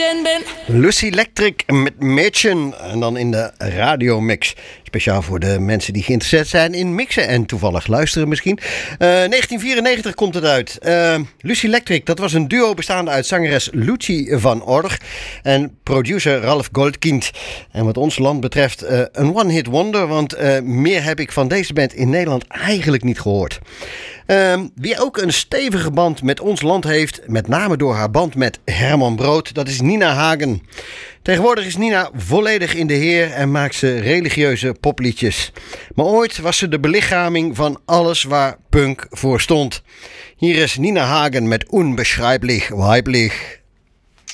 Jen ben. Lucy Electric met Mädchen. En dan in de radiomix. Speciaal voor de mensen die geïnteresseerd zijn in mixen en toevallig luisteren misschien. 1994 komt het uit. Lucy Electric, dat was een duo bestaande uit zangeres Lucy van Org en producer Ralf Goldkind. En wat ons land betreft een one-hit wonder, want meer heb ik van deze band in Nederland eigenlijk niet gehoord. Wie ook een stevige band met ons land heeft, met name door haar band met Herman Brood, dat is Nina Hagen. Tegenwoordig is Nina volledig in de heer en maakt ze religieuze popliedjes. Maar ooit was ze de belichaming van alles waar punk voor stond. Hier is Nina Hagen met Unbeschreiblich Weiblich.